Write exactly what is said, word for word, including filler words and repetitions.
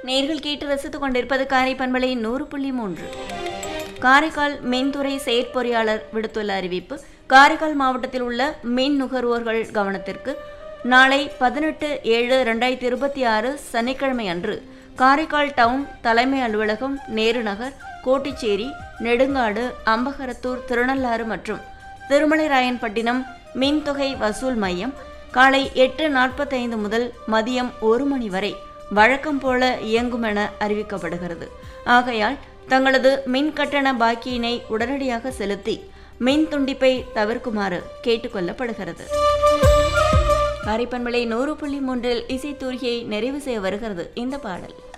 நேர்கள் கேட்டு ரசித்துக் கொண்டிருப்பது காரை பண்பலை நூறு புள்ளி மூன்று. காரைக்கால் மின்துறை செயற்பொறியாளர் விடுத்துள்ள அறிவிப்பு. காரைக்கால் மாவட்டத்தில் உள்ள மின் நுகர்வோர்கள் கவனத்திற்கு. நாளை பதினெட்டு ஏழு இரண்டாயிரத்தி இருபத்தி ஆறு சனிக்கிழமை அன்று காரைக்கால் டவுன் தலைமை அலுவலகம், நேரு நகர், கோட்டிச்சேரி, நெடுங்காடு, அம்பகரத்தூர், திருநள்ளாறு மற்றும் திருமலைராயன்பட்டினம் மின்தொகை வசூல் மையம் காலை எட்டு நாற்பத்தைந்து முதல் மதியம் ஒரு மணி வரை வழக்கம் போல இயங்கும் என அறிவிக்கப்படுகிறது. ஆகையால் தங்களது மின் கட்டண பாக்கியினை உடனடியாக செலுத்தி மின் துண்டிப்பை தவிர்க்குமாறு கேட்டுக்கொள்ளப்படுகிறது. காரைப்பண்பலை நூறு புள்ளி மூன்றில் இசைத்தூரியை நிறைவு செய்ய வருகிறது இந்த பாடல்.